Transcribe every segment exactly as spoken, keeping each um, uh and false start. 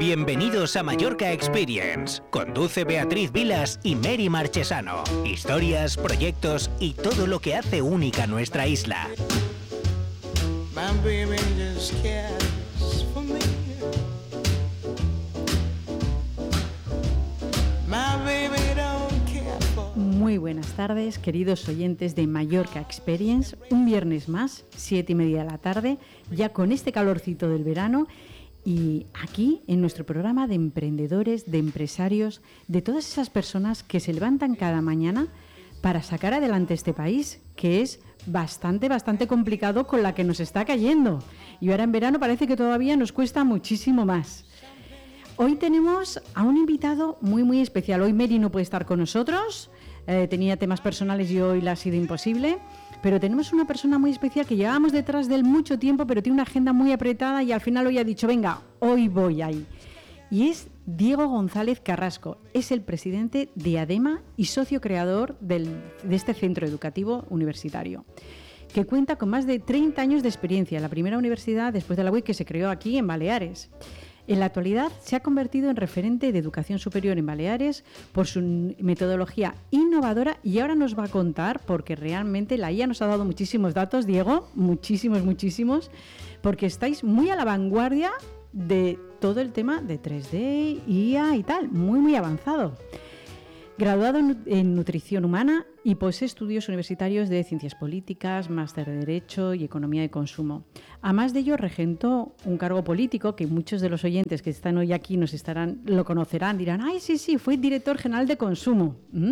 Bienvenidos a Mallorca Experience. Conduce Beatriz Vilas y Mary Marchesano. Historias, proyectos y todo lo que hace única nuestra isla. Muy buenas tardes, queridos oyentes de Mallorca Experience. Un viernes más, siete y media de la tarde, ya con este calorcito del verano. Y aquí, en nuestro programa de emprendedores, de empresarios, de todas esas personas que se levantan cada mañana para sacar adelante este país, que es bastante, bastante complicado con la que nos está cayendo. Y ahora en verano parece que todavía nos cuesta muchísimo más. Hoy tenemos a un invitado muy, muy especial. Hoy Mary no puede estar con nosotros, eh, tenía temas personales y hoy le ha sido imposible. Pero tenemos una persona muy especial que llevábamos detrás de él mucho tiempo, pero tiene una agenda muy apretada y al final hoy ha dicho, venga, hoy voy ahí. Y es Diego González Carrasco, es el presidente de ADEMA y socio creador del, de este centro educativo universitario, que cuenta con más de treinta años de experiencia, la primera universidad después de la U I que se creó aquí en Baleares. En la actualidad se ha convertido en referente de educación superior en Baleares por su metodología innovadora y ahora nos va a contar, porque realmente la I A nos ha dado muchísimos datos, Diego, muchísimos, muchísimos, porque estáis muy a la vanguardia de todo el tema de tres D, I A y tal, muy, muy avanzado. Graduado en Nutrición Humana y posee estudios universitarios de Ciencias Políticas, Máster de Derecho y Economía de Consumo. Además de ello, regentó un cargo político que muchos de los oyentes que están hoy aquí nos estarán, lo conocerán, dirán, ¡ay, sí, sí! Fue director general de Consumo ¿Mm?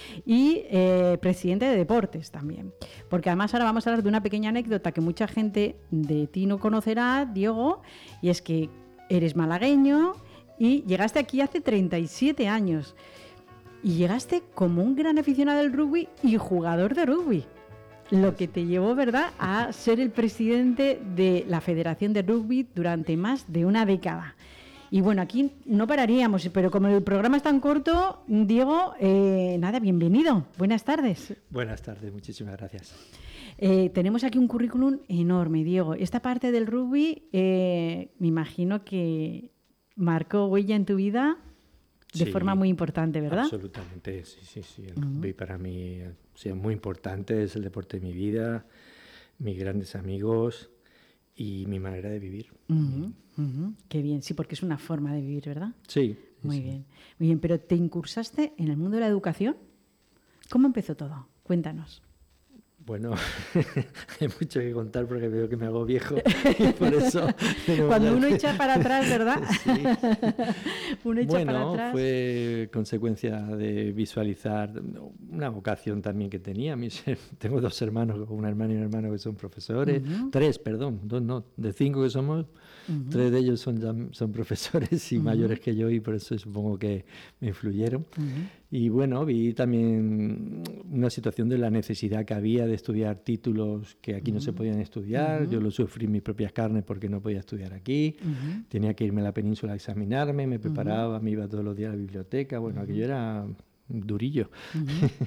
y eh, presidente de Deportes también. Porque además ahora vamos a hablar de una pequeña anécdota que mucha gente de ti no conocerá, Diego, y es que eres malagueño y llegaste aquí hace treinta y siete años. Y llegaste como un gran aficionado del rugby y jugador de rugby, lo que te llevó, ¿verdad?, a ser el presidente de la Federación de Rugby durante más de una década. Y bueno, aquí no pararíamos, pero como el programa es tan corto, Diego, eh, nada, bienvenido. Buenas tardes. Buenas tardes, muchísimas gracias. Eh, tenemos aquí un currículum enorme, Diego. Esta parte del rugby, eh, me imagino que marcó huella en tu vida de sí, forma muy importante, ¿verdad? Absolutamente, sí, sí, sí. El rugby uh-huh. para mí o sea, muy importante, es el deporte de mi vida, mis grandes amigos y mi manera de vivir. Uh-huh, uh-huh. Qué bien, sí, porque es una forma de vivir, ¿verdad? Sí. Muy sí. bien, muy bien. Pero ¿te incursaste en el mundo de la educación? ¿Cómo empezó todo? Cuéntanos. Bueno, hay mucho que contar porque veo que me hago viejo y por eso... Cuando uno echa para atrás, ¿verdad? Sí. Uno echa bueno, para atrás. Fue consecuencia de visualizar una vocación también que tenía. Mis, tengo dos hermanos, una hermana y un hermano que son profesores. Uh-huh. Tres, perdón, dos no, de cinco que somos, uh-huh. tres de ellos son, ya, son profesores y uh-huh. mayores que yo y por eso supongo que me influyeron. Uh-huh. Y bueno, vi también una situación de la necesidad que había de estudiar títulos que aquí uh-huh. no se podían estudiar. Uh-huh. Yo lo sufrí en mis propias carnes porque no podía estudiar aquí. Uh-huh. Tenía que irme a la península a examinarme, me preparaba, uh-huh. me iba todos los días a la biblioteca. Bueno, uh-huh. aquello era durillo. Uh-huh.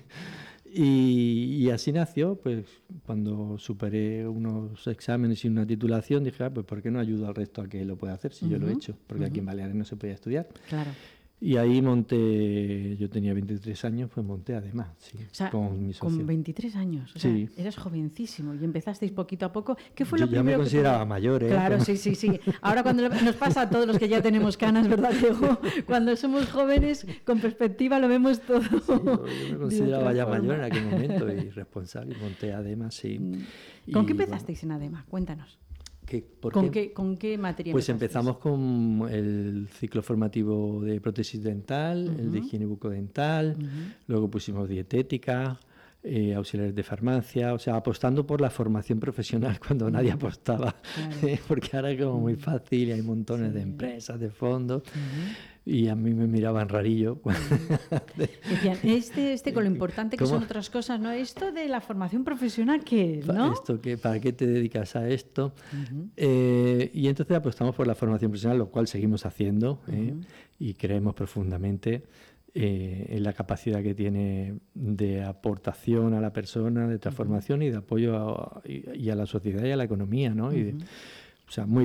y, y así nació, pues cuando superé unos exámenes y una titulación, dije, ah, pues ¿por qué no ayudo al resto a que lo pueda hacer si uh-huh. yo lo he hecho? Porque uh-huh. aquí en Baleares no se podía estudiar. Claro. Y ahí monté, yo tenía veintitrés años, pues monté además, sí, o sea, con mi socio. Con veintitrés años, o sí. sea, eras jovencísimo y empezasteis poquito a poco. ¿Qué fue yo lo primero que ya me consideraba te... mayor, ¿eh? Claro, Como... sí, sí, sí. Ahora cuando nos pasa a todos los que ya tenemos canas, ¿verdad, Diego? Cuando somos jóvenes, con perspectiva lo vemos todo. Sí, yo, yo me consideraba ya mayor en aquel momento y responsable, y monté ADEMA, sí. ¿Con y, qué empezasteis bueno, en ADEMA? Cuéntanos. ¿Qué, por ¿Con, qué? qué, ¿Con qué materia Pues empezasteis? Empezamos con el ciclo formativo de prótesis dental, uh-huh. el de higiene bucodental, uh-huh. luego pusimos dietética, eh, auxiliares de farmacia, o sea, apostando por la formación profesional cuando uh-huh. nadie apostaba, claro. eh, porque ahora es como muy fácil y hay montones sí. de empresas, de fondos, uh-huh. y a mí me miraban rarillo. Decían, este, este con lo importante que ¿Cómo? Son otras cosas, ¿no? Esto de la formación profesional, ¿qué? ¿No? Esto, ¿qué? ¿Para qué te dedicas a esto? Uh-huh. Eh, y entonces apostamos por la formación profesional, lo cual seguimos haciendo, uh-huh. eh, y creemos profundamente eh, en la capacidad que tiene de aportación a la persona, de transformación uh-huh. y de apoyo a, y, y a la sociedad y a la economía, ¿no? Uh-huh. Y de, o sea, muy bien.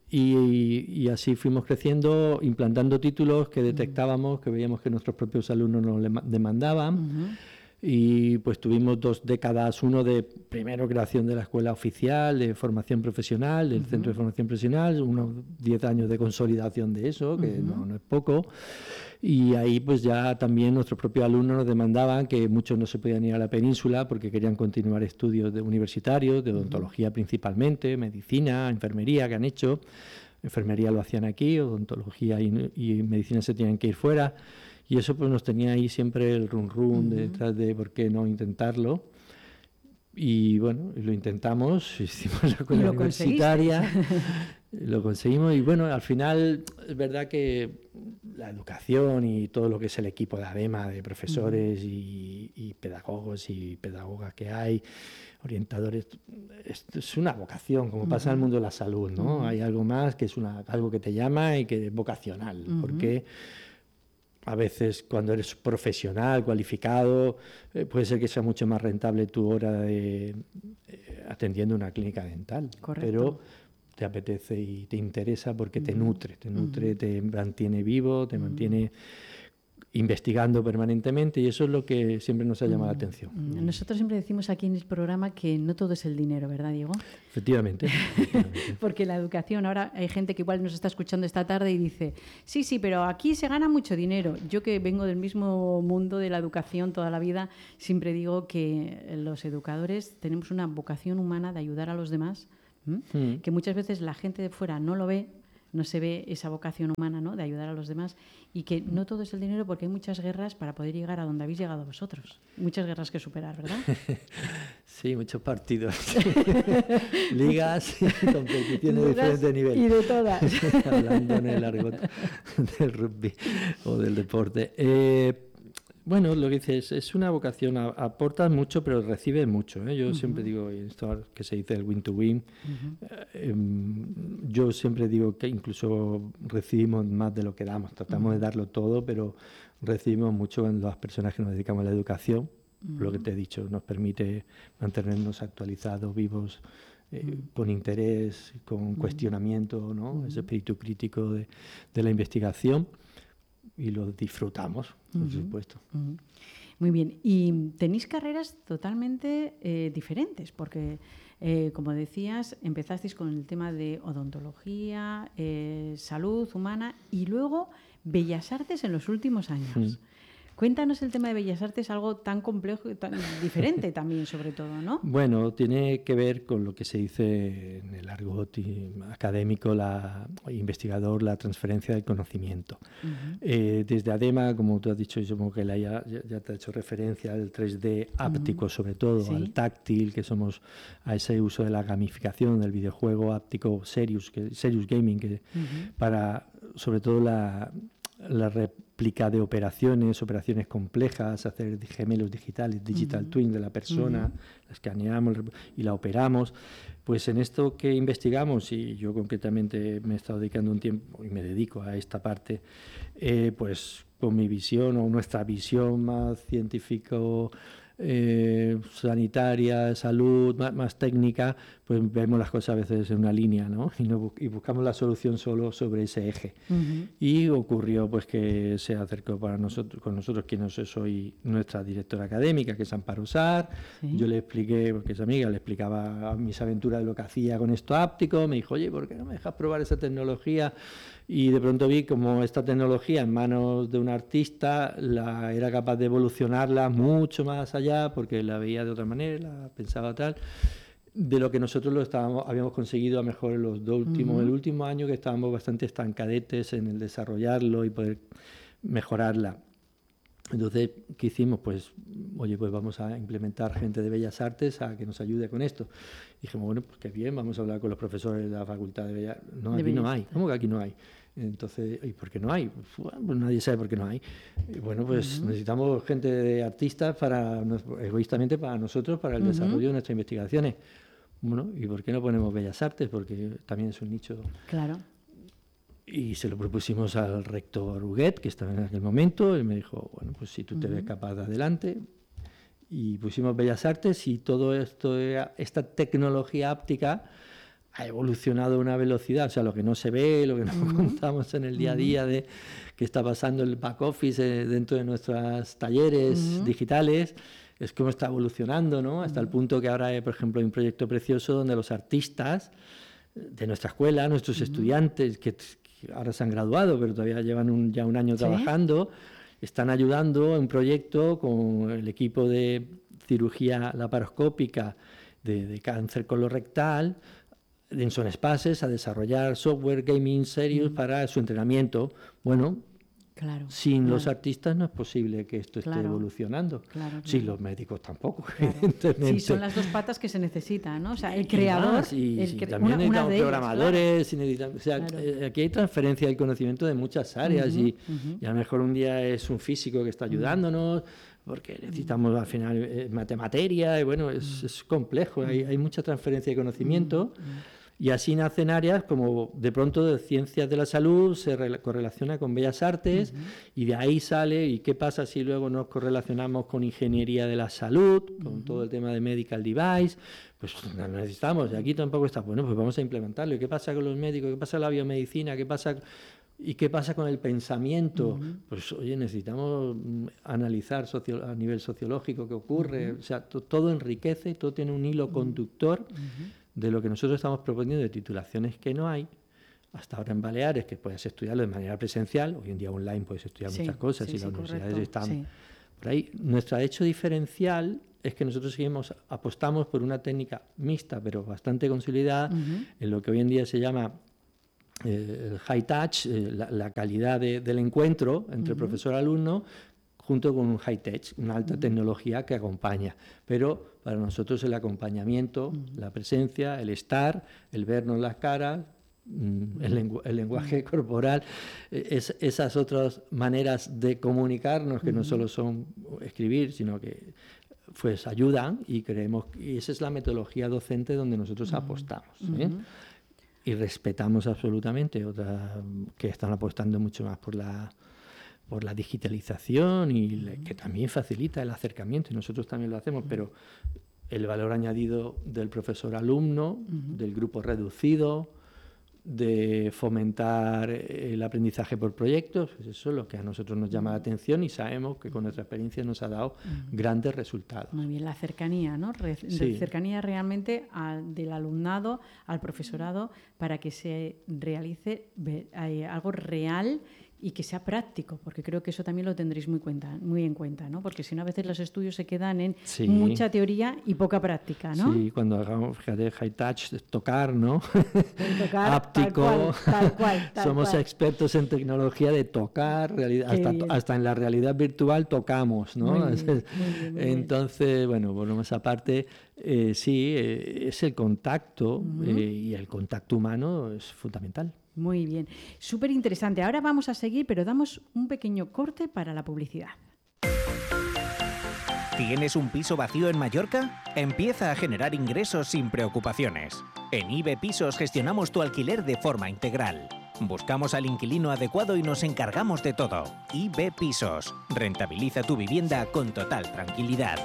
Y, y así fuimos creciendo, implantando títulos que detectábamos, que veíamos que nuestros propios alumnos nos demandaban. Uh-huh. Y pues tuvimos dos décadas, uno de primero creación de la escuela oficial, de formación profesional, del uh-huh. centro de formación profesional, unos diez años de consolidación de eso, que uh-huh. no, no es poco. Y ahí pues ya también nuestros propios alumnos nos demandaban, que muchos no se podían ir a la península porque querían continuar estudios de universitarios, de odontología uh-huh. principalmente, medicina, enfermería que han hecho. Enfermería lo hacían aquí, odontología y, y medicina se tenían que ir fuera. Y eso pues nos tenía ahí siempre el run run uh-huh. detrás de por qué no intentarlo. Y bueno, lo intentamos, hicimos la escuela universitaria, lo conseguimos y bueno, al final es verdad que la educación y todo lo que es el equipo de ADEMA, de profesores uh-huh. y, y pedagogos y pedagogas que hay, orientadores, es, es una vocación, como uh-huh. pasa en el mundo de la salud, ¿no? Uh-huh. Hay algo más que es una, algo que te llama y que es vocacional, uh-huh. porque a veces cuando eres profesional, cualificado, eh, puede ser que sea mucho más rentable tu hora de eh, atendiendo una clínica dental. Correcto. Pero te apetece y te interesa porque uh-huh. te nutre, te nutre, uh-huh. te mantiene vivo, te uh-huh. mantiene investigando permanentemente y eso es lo que siempre nos ha llamado uh-huh. la atención. Uh-huh. Nosotros siempre decimos aquí en el programa que no todo es el dinero, ¿verdad, Diego? Efectivamente. efectivamente. Porque la educación, ahora hay gente que igual nos está escuchando esta tarde y dice, sí, sí, pero aquí se gana mucho dinero. Yo que vengo del mismo mundo de la educación toda la vida, siempre digo que los educadores tenemos una vocación humana de ayudar a los demás, ¿Mm? que muchas veces la gente de fuera no lo ve, no se ve esa vocación humana, ¿no?, de ayudar a los demás y que no todo es el dinero porque hay muchas guerras para poder llegar a donde habéis llegado vosotros. Muchas guerras que superar, ¿verdad? Sí, muchos partidos. Ligas y competiciones de diferentes niveles. Y de todas. Hablando en el argot del rugby o del deporte. Eh, Bueno, lo que dices, es una vocación, aportas mucho, pero recibes mucho, ¿eh? Yo uh-huh. siempre digo, esto que se dice el win to win, uh-huh. eh, yo siempre digo que incluso recibimos más de lo que damos, tratamos uh-huh. de darlo todo, pero recibimos mucho en las personas que nos dedicamos a la educación, uh-huh. lo que te he dicho, nos permite mantenernos actualizados, vivos, eh, uh-huh. con interés, con uh-huh. cuestionamiento, ¿no? Uh-huh. Ese espíritu crítico de, de la investigación. Y lo disfrutamos, por uh-huh, supuesto. Uh-huh. Muy bien. Y tenéis carreras totalmente eh, diferentes, porque, eh, como decías, empezasteis con el tema de odontología, eh, salud humana y luego Bellas Artes en los últimos años. Uh-huh. Cuéntanos el tema de Bellas Artes, algo tan complejo y tan diferente también, sobre todo, ¿no? Bueno, tiene que ver con lo que se dice en el argot académico, la investigador, la transferencia del conocimiento. Uh-huh. Eh, desde ADEMA, como tú has dicho, yo supongo que la ya, ya te ha hecho referencia al tres D áptico, uh-huh. sobre todo, ¿sí? Al táctil, que somos a ese uso de la gamificación del videojuego áptico Serious, que, Serious Gaming, que uh-huh. para, sobre todo, la... la réplica de operaciones, operaciones complejas, hacer gemelos digitales, digital uh-huh. twin de la persona, uh-huh. la escaneamos y la operamos. Pues en esto que investigamos, y yo concretamente me he estado dedicando un tiempo y me dedico a esta parte, eh, pues con mi visión o nuestra visión más científico, Eh, sanitaria, salud, más, más técnica, pues vemos las cosas a veces en una línea, ¿no? Y, no, y buscamos la solución solo sobre ese eje. Uh-huh. Y ocurrió pues que se acercó para nosotros, con nosotros, quien no sé, soy nuestra directora académica, que es Amparo Sar. ¿Sí? Yo le expliqué, porque es amiga, le explicaba mis aventuras de lo que hacía con esto áptico. Me dijo, oye, ¿por qué no me dejas probar esa tecnología? Y de pronto vi como esta tecnología en manos de un artista la era capaz de evolucionarla mucho más allá, porque la veía de otra manera, la pensaba tal, de lo que nosotros lo estábamos, habíamos conseguido a lo mejor en los dos últimos, uh-huh. el último año, que estábamos bastante estancadetes en el desarrollarlo y poder mejorarla. Entonces, ¿qué hicimos? Pues, oye, pues vamos a implementar gente de Bellas Artes a que nos ayude con esto. Y dijimos, bueno, pues qué bien, vamos a hablar con los profesores de la Facultad de Bellas Artes. No, aquí no hay. ¿Cómo que aquí no hay? Entonces, ¿y por qué no hay? Pues, bueno, pues nadie sabe por qué no hay. Y bueno, pues uh-huh. necesitamos gente de artistas para, egoístamente para nosotros, para el uh-huh. desarrollo de nuestras investigaciones. Bueno, ¿y por qué no ponemos Bellas Artes? Porque también es un nicho. Claro. Y se lo propusimos al rector Huguet, que estaba en aquel momento, y me dijo, bueno, pues si tú te uh-huh. ves capaz de adelante. Y pusimos Bellas Artes y todo esto, esta tecnología áptica ha evolucionado a una velocidad, o sea, lo que no se ve, lo que no uh-huh. contamos en el día a día de qué está pasando en el back office eh, dentro de nuestros talleres uh-huh. digitales, es cómo está evolucionando, ¿no? Hasta uh-huh. el punto que ahora, hay, por ejemplo, hay un proyecto precioso donde los artistas de nuestra escuela, nuestros uh-huh. estudiantes, que, que ahora se han graduado, pero todavía llevan un, ya un año ¿Sí? trabajando, están ayudando en un proyecto con el equipo de cirugía laparoscópica de, de cáncer colorectal, en Son Spaces, a desarrollar software gaming serios uh-huh. para su entrenamiento. Bueno, claro, sin claro. los artistas no es posible que esto claro. esté evolucionando. Claro, claro. Sin los médicos tampoco, claro. evidentemente. Sí, son las dos patas que se necesitan, ¿no? O sea, el creador... Y, y, el y cre- también una, necesitamos una programadores, ellas, claro. necesitamos, o sea, claro. eh, aquí hay transferencia del conocimiento de muchas áreas uh-huh, y, uh-huh. y a lo mejor un día es un físico que está ayudándonos, uh-huh. porque necesitamos al final eh, materia, y bueno, es, uh-huh. es complejo, uh-huh. hay, hay mucha transferencia de conocimiento. Uh-huh. Y así nacen áreas como de pronto de ciencias de la salud se re- correlaciona con bellas artes uh-huh. y de ahí sale, ¿y qué pasa si luego nos correlacionamos con ingeniería de la salud, con uh-huh. todo el tema de medical device? Pues no necesitamos, y aquí tampoco está, bueno, pues vamos a implementarlo. ¿Y qué pasa con los médicos? ¿Qué pasa con la biomedicina? ¿Qué pasa, ¿Y qué pasa con el pensamiento? Uh-huh. Pues oye, necesitamos analizar socio- a nivel sociológico qué ocurre, uh-huh. o sea, to- todo enriquece, todo tiene un hilo uh-huh. conductor uh-huh. de lo que nosotros estamos proponiendo de titulaciones que no hay, hasta ahora en Baleares, que puedes estudiarlo de manera presencial, hoy en día online puedes estudiar sí, muchas cosas sí, y sí, las universidades correcto, están sí. por ahí. Nuestro hecho diferencial es que nosotros seguimos, apostamos por una técnica mixta, pero bastante consolidada, uh-huh. en lo que hoy en día se llama eh, el high touch, eh, la, la calidad de, del encuentro entre uh-huh. profesor y alumno, junto con un high tech, una alta uh-huh. tecnología que acompaña. Pero para nosotros el acompañamiento, uh-huh. la presencia, el estar, el vernos las caras, uh-huh. el, lengu- el lenguaje uh-huh. corporal, es, esas otras maneras de comunicarnos que uh-huh. no solo son escribir, sino que pues ayudan y creemos, y esa es la metodología docente donde nosotros uh-huh. apostamos. ¿eh? Uh-huh. Y respetamos absolutamente otras que están apostando mucho más por la por la digitalización y le, que también facilita el acercamiento, y nosotros también lo hacemos, pero el valor añadido del profesor-alumno, uh-huh. del grupo reducido, de fomentar el aprendizaje por proyectos, pues eso es lo que a nosotros nos llama la atención y sabemos que con nuestra experiencia nos ha dado uh-huh. grandes resultados. Muy bien, la cercanía, ¿no? Re- sí. Cercanía realmente al, del alumnado al profesorado para que se realice ve, eh, algo real y que sea práctico, porque creo que eso también lo tendréis muy, cuenta, muy en cuenta, ¿no? Porque si no, a veces los estudios se quedan en sí. mucha teoría y poca práctica, ¿no? Sí, cuando hagamos, fíjate, high touch, tocar, ¿no? Tocar, áptico, tal cual, tal cual, tal somos cual. expertos en tecnología de tocar, realidad, hasta, hasta en la realidad virtual tocamos, ¿no? Muy bien, muy bien, muy Entonces, bien. bueno, bueno, esa parte, eh, sí, eh, es el contacto uh-huh. eh, y el contacto humano es fundamental. Muy bien, súper interesante. Ahora vamos a seguir, pero damos un pequeño corte para la publicidad. ¿Tienes un piso vacío en Mallorca? Empieza a generar ingresos sin preocupaciones. En I B E Pisos gestionamos tu alquiler de forma integral. Buscamos al inquilino adecuado y nos encargamos de todo. I B E Pisos. Rentabiliza tu vivienda con total tranquilidad.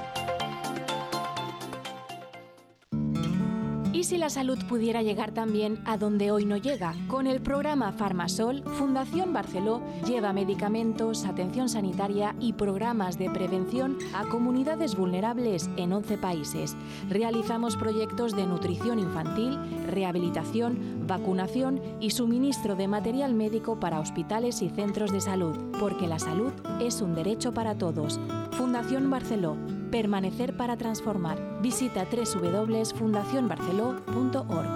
¿Y si la salud pudiera llegar también a donde hoy no llega? Con el programa Farmasol, Fundación Barceló lleva medicamentos, atención sanitaria y programas de prevención a comunidades vulnerables en once países. Realizamos proyectos de nutrición infantil, rehabilitación, vacunación y suministro de material médico para hospitales y centros de salud, porque la salud es un derecho para todos. Fundación Barceló. Permanecer para transformar. Visita doble u doble u doble u punto fundación barceló punto org.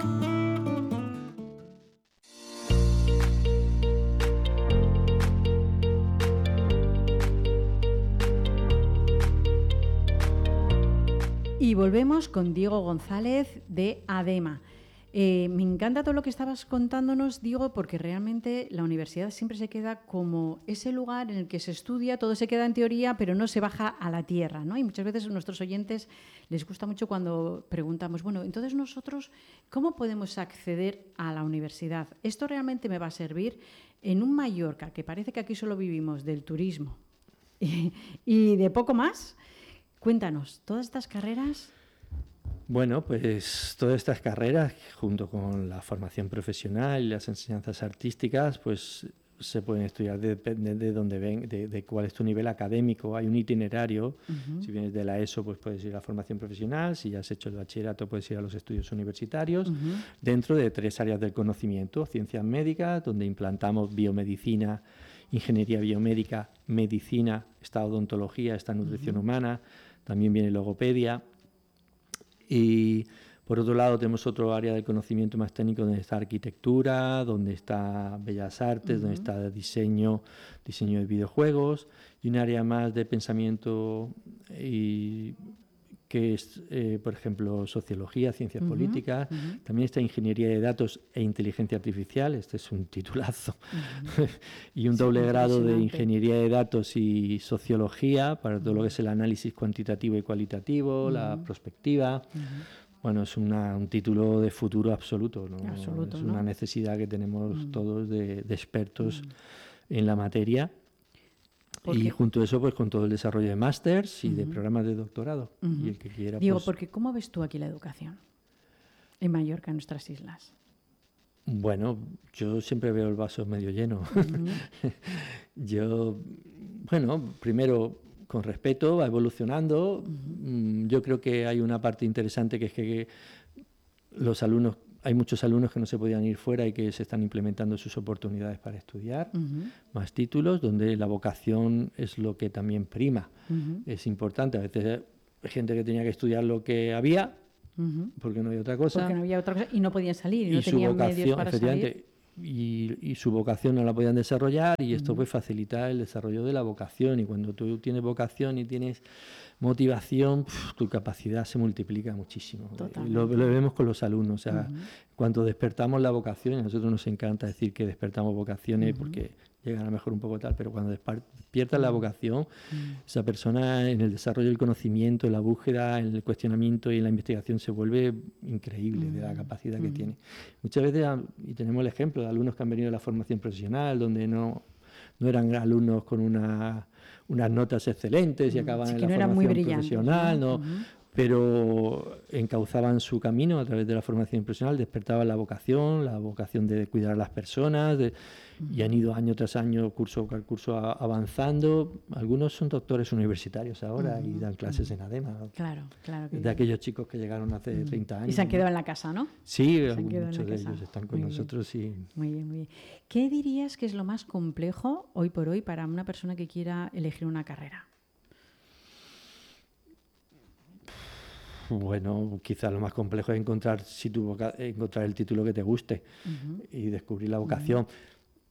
Y volvemos con Diego González de ADEMA. Eh, me encanta todo lo que estabas contándonos, Diego, porque realmente la universidad siempre se queda como ese lugar en el que se estudia, todo se queda en teoría, pero no se baja a la tierra, ¿no? Y muchas veces a nuestros oyentes les gusta mucho cuando preguntamos, bueno, entonces nosotros, ¿cómo podemos acceder a la universidad? ¿Esto realmente me va a servir en un Mallorca, que parece que aquí solo vivimos del turismo y, y de poco más? Cuéntanos, ¿todas estas carreras Bueno, pues todas estas carreras, junto con la formación profesional y las enseñanzas artísticas, pues se pueden estudiar, depende de dónde ven, de, de cuál es tu nivel académico. Hay un itinerario. Uh-huh. Si vienes de la ESO, pues puedes ir a la formación profesional. Si ya has hecho el bachillerato, puedes ir a los estudios universitarios. Uh-huh. Dentro de tres áreas del conocimiento: ciencias médicas, donde implantamos biomedicina, ingeniería biomédica, medicina, está odontología, está nutrición uh-huh. humana, también viene logopedia. Y por otro lado tenemos otro área del conocimiento más técnico donde está arquitectura, donde está bellas artes, uh-huh. donde está diseño, diseño de videojuegos, y un área más de pensamiento y que es, eh, por ejemplo, sociología, ciencias uh-huh. políticas. Uh-huh. También está ingeniería de datos e inteligencia artificial. Este es un titulazo. Uh-huh. Y un sí, doble grado de ingeniería de datos y sociología para todo uh-huh. lo que es el análisis cuantitativo y cualitativo, uh-huh. la prospectiva. Uh-huh. Bueno, es una, un título de futuro absoluto, ¿no? Absoluto, es ¿no? una necesidad que tenemos uh-huh. todos de, de expertos uh-huh. en la materia. Y junto a eso, pues con todo el desarrollo de másters y uh-huh. de programas de doctorado. Uh-huh. Y el que quiera, Digo, pues... porque ¿cómo ves tú aquí la educación en Mallorca, en nuestras islas? Bueno, yo siempre veo el vaso medio lleno. Uh-huh. Yo, bueno, primero, con respeto, va evolucionando. Uh-huh. Yo creo que hay una parte interesante que es que los alumnos... Hay muchos alumnos que no se podían ir fuera y que se están implementando sus oportunidades para estudiar, uh-huh. más títulos, donde la vocación es lo que también prima. Uh-huh. Es importante. A veces hay gente que tenía que estudiar lo que había, uh-huh. porque no había otra cosa. Porque no había otra cosa y no podían salir, y, y no tenían vocación, medios para salir. Y, y su vocación no la podían desarrollar, y esto uh-huh. pues facilita el desarrollo de la vocación. Y cuando tú tienes vocación y tienes motivación, pf, tu capacidad se multiplica muchísimo. Lo, lo vemos con los alumnos. O sea, uh-huh. cuando despertamos la vocación, a nosotros nos encanta decir que despertamos vocaciones uh-huh. porque llegan a lo mejor un poco tal, pero cuando despiertas uh-huh. la vocación, uh-huh. esa persona en el desarrollo del conocimiento, en la búsqueda, en el cuestionamiento y en la investigación se vuelve increíble uh-huh. de la capacidad uh-huh. que tiene. Muchas veces, y tenemos el ejemplo de alumnos que han venido a la formación profesional, donde no, no eran alumnos con una... unas notas excelentes y acaban sí, en la no formación profesional, ¿no? Uh-huh. Pero encauzaban su camino a través de la formación profesional, despertaban la vocación, la vocación de cuidar a las personas, de, uh-huh. y han ido año tras año, curso tras curso, a, avanzando. Algunos son doctores universitarios ahora uh-huh. y dan clases uh-huh. en ADEMA. Claro, claro. Que de aquellos chicos que llegaron hace uh-huh. treinta años. Y se han quedado en la casa, ¿no? Sí, muchos de ellos están con muy nosotros. Bien. Y... Muy bien, muy bien. ¿Qué dirías que es lo más complejo hoy por hoy para una persona que quiera elegir una carrera? Bueno, quizás lo más complejo es encontrar, si tu voca- encontrar el título que te guste uh-huh. y descubrir la vocación. Uh-huh.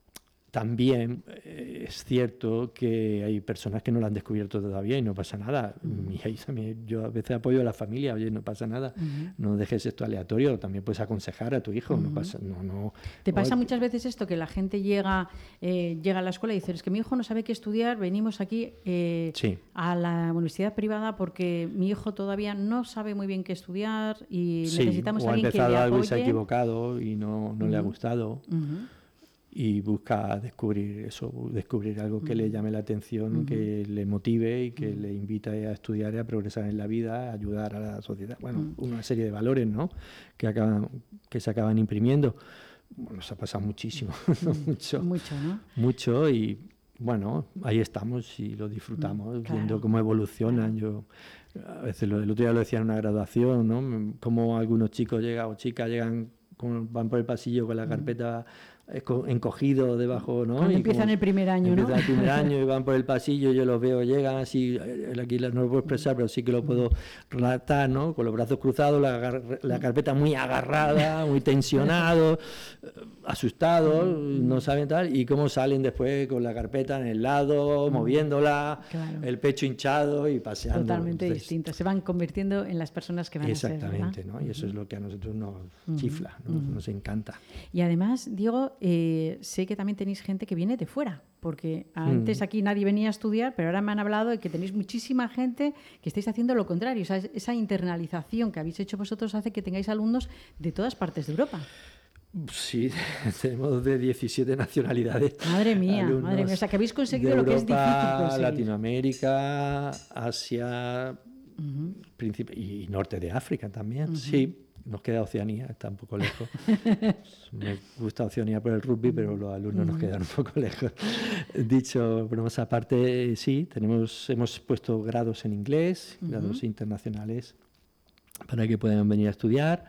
También eh, es cierto que hay personas que no lo han descubierto todavía y no pasa nada. Uh-huh. Mi hija, yo a veces apoyo a la familia, oye, no pasa nada, uh-huh. no dejes esto aleatorio, también puedes aconsejar a tu hijo, uh-huh. no pasa, no, no. ¿Te pasa no, muchas veces esto, que la gente llega, eh, llega a la escuela y dice, es que mi hijo no sabe qué estudiar, venimos aquí eh, sí. a la universidad privada porque mi hijo todavía no sabe muy bien qué estudiar y sí, necesitamos o a alguien que le apoye? Ha empezado algo y se ha equivocado y no, no uh-huh. le ha gustado. Uh-huh. Y busca descubrir eso, descubrir algo que uh-huh. le llame la atención, uh-huh. que le motive y que uh-huh. le invite a estudiar y a progresar en la vida, a ayudar a la sociedad. Bueno, uh-huh. una serie de valores, ¿no? que, acaban, que se acaban imprimiendo. Bueno, nos ha pasado muchísimo, uh-huh. mucho, mucho, ¿no? Mucho y bueno, ahí estamos y lo disfrutamos, uh-huh. claro. viendo cómo evolucionan. Yo a veces lo, el otro día lo decía en una graduación, ¿no? Cómo algunos chicos llegan o chicas llegan, con, van por el pasillo con la carpeta encogido debajo, ¿no? Cuando y empiezan el primer año, empiezan ¿no? el primer año y van por el pasillo, yo los veo, llegan así, aquí no lo puedo expresar, pero sí que lo puedo relatar, ¿no? Con los brazos cruzados, la, la carpeta muy agarrada, muy tensionado, asustados, no saben tal, y cómo salen después con la carpeta en el lado, moviéndola, claro. el pecho hinchado y paseando. Totalmente Entonces, distintos, se van convirtiendo en las personas que van a ser. Exactamente, ¿no? Y eso es lo que a nosotros nos uh-huh. chifla, ¿no? uh-huh. nos encanta. Y además, Diego, Eh, sé que también tenéis gente que viene de fuera, porque antes mm. aquí nadie venía a estudiar, pero ahora me han hablado de que tenéis muchísima gente que estáis haciendo lo contrario. O sea, esa internalización que habéis hecho vosotros hace que tengáis alumnos de todas partes de Europa. Sí, tenemos de diecisiete nacionalidades. Madre mía, madre mía. O sea, que habéis conseguido de lo Europa, que es difícil conseguir. Latinoamérica, Asia, uh-huh. Princip- y norte de África también, uh-huh. sí. Nos queda Oceanía, está un poco lejos. Me gusta Oceanía por el rugby, pero los alumnos uh-huh. nos quedan un poco lejos. Dicho, bromas aparte, sí, tenemos, hemos puesto grados en inglés, uh-huh. grados internacionales, para que puedan venir a estudiar.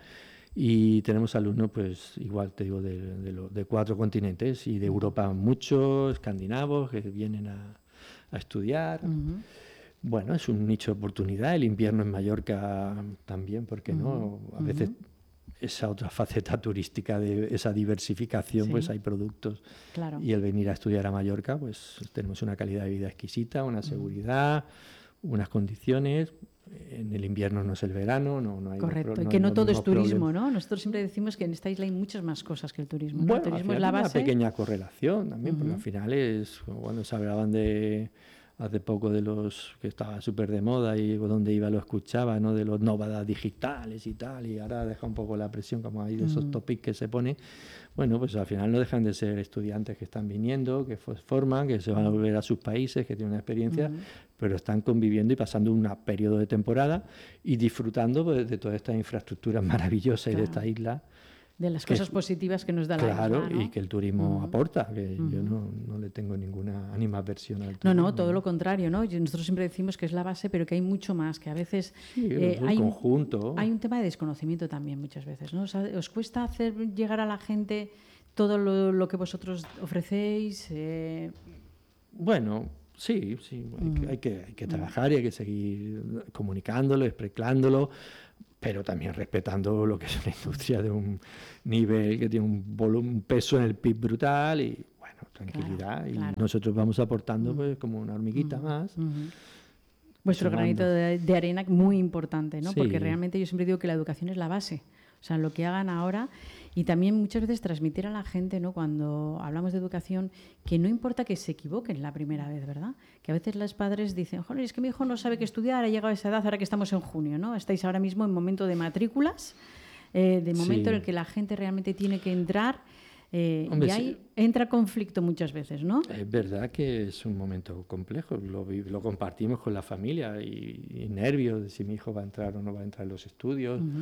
Y tenemos alumnos, pues igual te digo, de, de, lo, de cuatro continentes y de Europa muchos, escandinavos, que vienen a, a estudiar. Uh-huh. Bueno, es un nicho de oportunidad. El invierno en Mallorca también, ¿por qué uh-huh. no? A veces uh-huh. esa otra faceta turística de esa diversificación, sí. pues hay productos. Claro. Y el venir a estudiar a Mallorca, pues tenemos una calidad de vida exquisita, una seguridad, uh-huh. unas condiciones. En el invierno no es el verano, no, no hay... Correcto, no, y no que no todo es turismo, problemas. ¿no? Nosotros siempre decimos que en esta isla hay muchas más cosas que el turismo, ¿no? Bueno, El turismo al es la final base. Una pequeña correlación también, uh-huh. porque al final es cuando se hablaban de... Hace poco de los que estaba súper de moda y donde iba lo escuchaba, ¿no? De los nómadas digitales y tal, y ahora deja un poco la presión, como hay de esos mm. topics que se pone. Bueno, pues al final no dejan de ser estudiantes que están viniendo, que forman, que se van a volver a sus países, que tienen una experiencia, mm. pero están conviviendo y pasando un periodo de temporada y disfrutando pues, de toda esta infraestructura maravillosa claro. y de esta isla. De las cosas es, positivas que nos da la claro, isla, ¿no? y que el turismo uh-huh. aporta, que uh-huh. yo no, no le tengo ninguna animadversión al turismo. No, no, todo lo contrario, ¿no? Nosotros siempre decimos que es la base, pero que hay mucho más, que a veces sí, eh, hay, conjunto. Un, hay un tema de desconocimiento también muchas veces, ¿no? O sea, ¿os cuesta hacer llegar a la gente todo lo, lo que vosotros ofrecéis? Eh... Bueno... Sí, sí, hay, uh-huh. hay, que, hay que trabajar y hay que seguir comunicándolo, explicándolo, pero también respetando lo que es una industria de un nivel que tiene un volumen, un peso en el P I B brutal y, bueno, tranquilidad. Claro, y claro. nosotros vamos aportando uh-huh. pues como una hormiguita uh-huh. más. Uh-huh. Vuestro granito de, de arena muy importante, ¿no? Sí. Porque realmente yo siempre digo que la educación es la base. O sea, lo que hagan ahora y también muchas veces transmitir a la gente, ¿no? Cuando hablamos de educación, que no importa que se equivoquen la primera vez, ¿verdad? Que a veces los padres dicen, joder, es que mi hijo no sabe qué estudiar, ha llegado a esa edad, ahora que estamos en junio, ¿no? Estáis ahora mismo en momento de matrículas, eh, de momento sí. en el que la gente realmente tiene que entrar eh, Hombre, y ahí sí. entra conflicto muchas veces, ¿no? Es verdad que es un momento complejo, lo, lo compartimos con la familia y, y nervios de si mi hijo va a entrar o no va a entrar en los estudios. Uh-huh.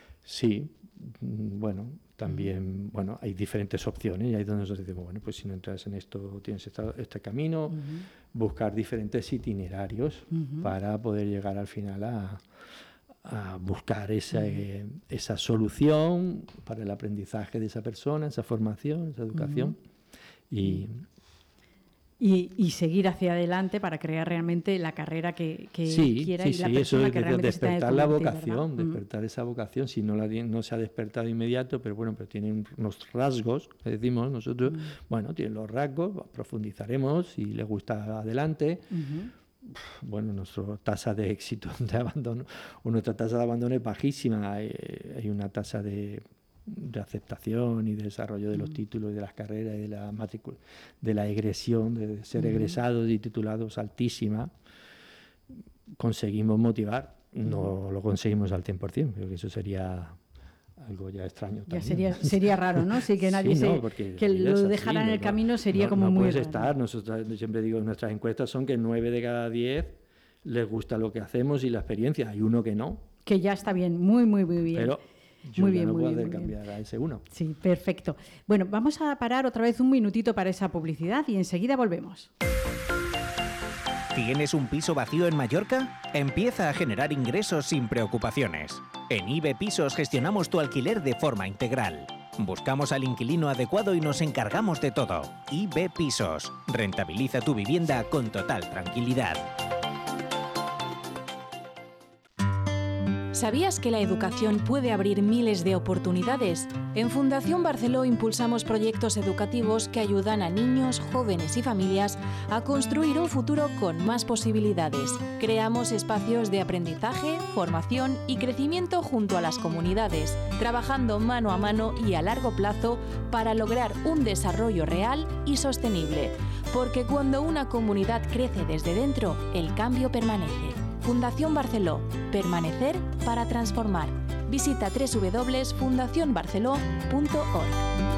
Sí, bueno, también, uh-huh. bueno, hay diferentes opciones y ahí es donde nosotros decimos, bueno, pues si no entras en esto, tienes esta, este camino, uh-huh. buscar diferentes itinerarios uh-huh. para poder llegar al final a, a buscar esa, uh-huh. eh, esa solución para el aprendizaje de esa persona, esa formación, esa educación uh-huh. y... Y, y seguir hacia adelante para crear realmente la carrera que, que sí, quiera sí, y la sí, persona eso es que realmente despertar la vocación, ¿verdad? despertar mm. esa vocación. Si no la no se ha despertado inmediato, pero bueno, pero tienen unos rasgos, que decimos nosotros, mm. bueno, tienen los rasgos, profundizaremos, si les gusta adelante. Uh-huh. Bueno, nuestra tasa de éxito de abandono, o nuestra tasa de abandono es bajísima. Hay, hay una tasa de de aceptación y de desarrollo de los uh-huh. títulos y de las carreras y de la matrícula, de la egresión, de ser uh-huh. egresados y titulados altísima. Conseguimos motivar, no lo conseguimos al cien por ciento, creo que eso sería algo ya extraño ya también. Sería, sería raro, ¿no? Sí, que nadie sí, se, no, que lo dejara en el no, camino sería no, como no muy puedes raro. estar, nosotros siempre digo, nuestras encuestas son que nueve de cada diez les gusta lo que hacemos y la experiencia, hay uno que no. Que ya está bien, muy, muy, muy bien. Pero yo muy ya bien, no muy puedo bien, cambiar muy bien. a ese uno. Sí, perfecto. Bueno, vamos a parar otra vez un minutito para esa publicidad y enseguida volvemos. ¿Tienes un piso vacío en Mallorca? Empieza a generar ingresos sin preocupaciones. En I B E Pisos gestionamos tu alquiler de forma integral. Buscamos al inquilino adecuado y nos encargamos de todo. I B E Pisos. Rentabiliza tu vivienda con total tranquilidad. ¿Sabías que la educación puede abrir miles de oportunidades? En Fundación Barceló impulsamos proyectos educativos que ayudan a niños, jóvenes y familias a construir un futuro con más posibilidades. Creamos espacios de aprendizaje, formación y crecimiento junto a las comunidades, trabajando mano a mano y a largo plazo para lograr un desarrollo real y sostenible. Porque cuando una comunidad crece desde dentro, el cambio permanece. Fundación Barceló. Permanecer para transformar. Visita doble u doble u doble u punto fundación barceló punto org.